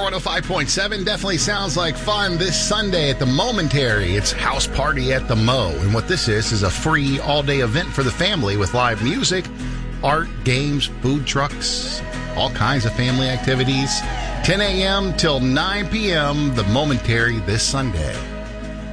105.7 definitely sounds like fun this Sunday at the Momentary. It's House Party at the Mo. And what this is a free all-day event for the family with live music, art, games, food trucks, all kinds of family activities. 10 a.m. till 9 p.m., the Momentary this Sunday.